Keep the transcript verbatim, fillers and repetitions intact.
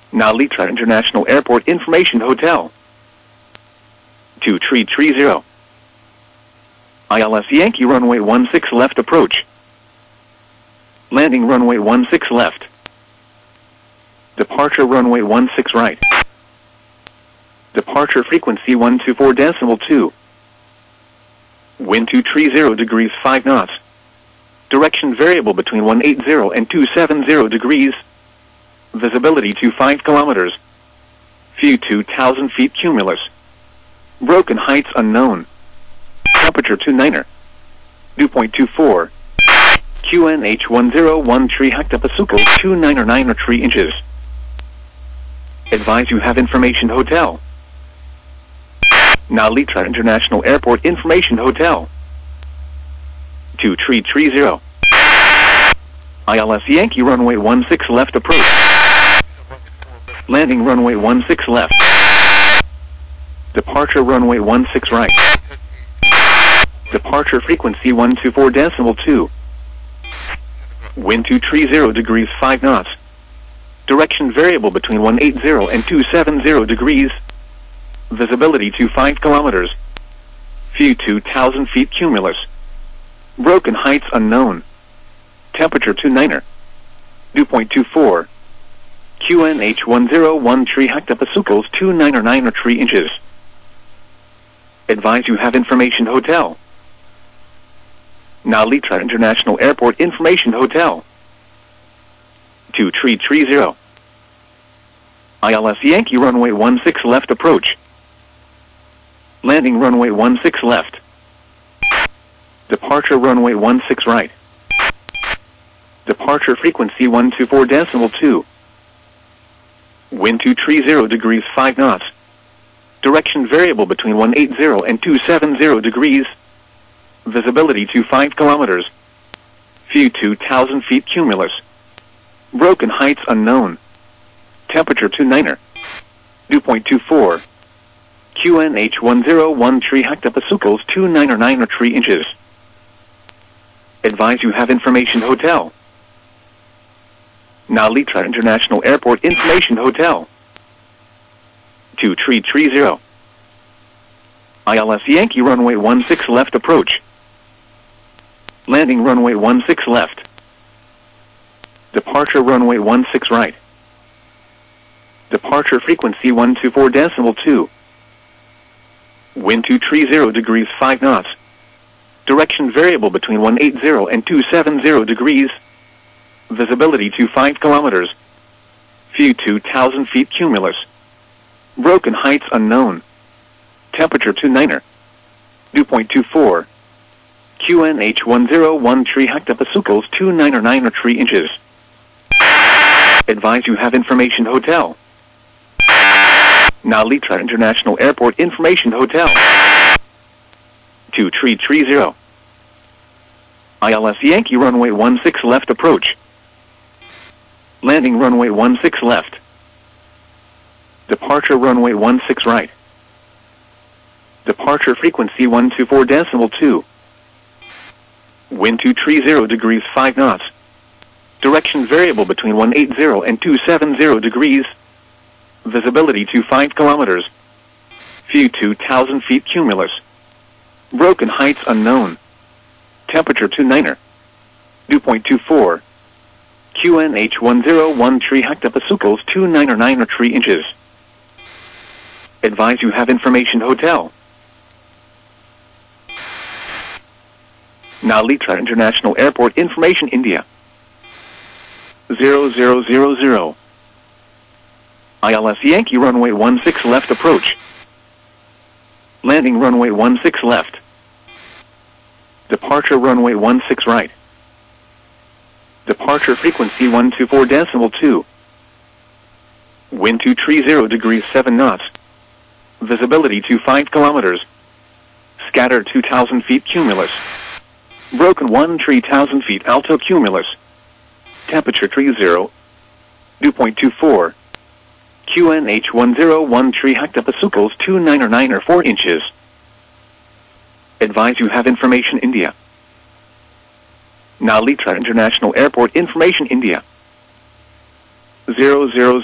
Nalitra International Airport Information Hotel. two three three zero. I L S Yankee runway one six left approach. Landing runway one six left. Departure runway one six right. Departure frequency one two four decimal two. Wind two three zero degrees five knots. Direction variable between one eighty and two seventy degrees. Visibility to five kilometers. View two thousand feet cumulus. Broken heights unknown. Temperature two niner. Dew point two four. Q N H one zero one three hectopascals two niner niner three inches. Advise you have information hotel. Nalitra International Airport Information Hotel. two three three zero. I L S Yankee runway one six left approach. Landing runway one six left. Departure runway one six right. Departure frequency one two four decimal two. Wind two three zero degrees five knots. Direction variable between one eighty and two seventy degrees. Visibility to five kilometers. View two thousand feet cumulus. Broken heights unknown. Temperature two niner. Dew point two four. Q N H one zero one three hectopascals two niner niner three inches. Advise you have information hotel. Nalitra International Airport Information Hotel. two three three zero. I L S Yankee runway one six left approach. Landing runway one six left. Departure runway one six right. Departure frequency one two four decimal two. Wind two three zero degrees five knots. Direction variable between one eighty and two seventy degrees. Visibility to five kilometers. View two thousand feet cumulus. Broken heights unknown. Temperature two niner. Dew point two four. Q N H one zero one three hectopascals two niner niner three inches. Advise you have information hotel. Nalitra International Airport Information Hotel. two three three zero. I L S Yankee runway one six left approach. Landing runway one six left. Departure runway one six right. Departure frequency one two four decimal two. Wind two three zero degrees five knots. Direction variable between one eighty and two seventy degrees. Visibility to five kilometers. View two thousand feet cumulus. Broken heights unknown. Temperature two niner. Dew point two four. Q N H one zero one three hectopascals two niner niner three inches. Advise you have information hotel. Nalitra International Airport Information Hotel. two three three zero. I L S Yankee runway one six left approach. Landing runway one six left. Departure runway one six right. Departure frequency one two four decimal two. Wind two three zero degrees five knots. Direction variable between one eighty and two seventy degrees. Visibility to five kilometers. View two thousand feet cumulus. Broken heights unknown. Temperature two niner. Dew point two four. Q N H one zero one three hectopascals two niner niner three inches. Advise you have information hotel. Nalitra International Airport Information India. zero zero zero zero. I L S Yankee runway one six left approach. Landing runway one six left. Departure runway one six right. Departure frequency one two four decimal two. Wind two three zero degrees seven knots. Visibility to five kilometers. Scattered two thousand feet cumulus. Broken one three thousand feet alto cumulus. Temperature three zero. Dew point two four. Q N H one zero one three hectopascals two niner niner four inches. Advise you have information India. Nalitra International Airport Information India. zero zero